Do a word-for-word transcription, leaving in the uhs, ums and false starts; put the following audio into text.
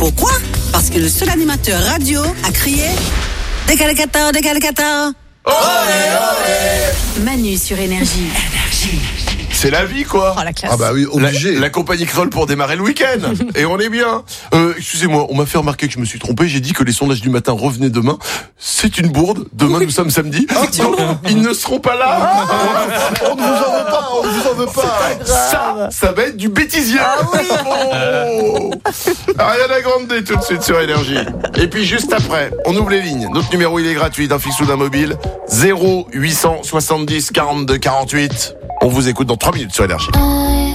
Pourquoi? Parce que le seul animateur radio a crié Décalé-Qatar, Décalé-Qatar. Olé, olé. Manu sur Énergie. Énergie. C'est la vie, quoi. Oh, la classe. Ah bah oui, obligé. La, la compagnie Kroll pour démarrer le week-end. Et on est bien. Euh, excusez-moi, on m'a fait remarquer que je me suis trompé. J'ai dit que les sondages du matin revenaient demain. C'est une bourde. Demain, oui. Nous sommes samedi. Donc, ils ne seront pas là. Ah, on ne vous en veut pas, on ne vous en veut pas. Ça, ça va être du bêtisier. Ah oui. Oh. Ariana Grande tout de suite sur Énergie. Et puis juste après, on ouvre les lignes. Notre numéro, il est gratuit, d'un fixe ou d'un mobile. zéro huit cent soixante-dix quarante-deux quarante-huit. On vous écoute dans trois minutes sur Énergie.